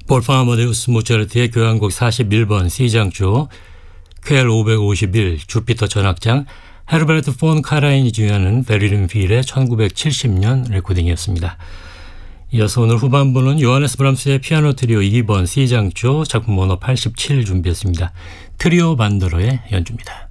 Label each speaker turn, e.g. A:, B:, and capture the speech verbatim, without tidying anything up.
A: 볼팡 아마데우스 모차르트의 교향곡 사십일 번 C장조, 퀘 오백오십일 주피터 전악장, 헤르베르트 폰 카라인이 주연하는 베를린 필의 천구백칠십 년 레코딩이었습니다. 이어서 오늘 후반부는 요하네스 브람스의 피아노 트리오 이 번 C장조 작품 번호 팔십칠 준비했습니다. 트리오 반더러의 연주입니다.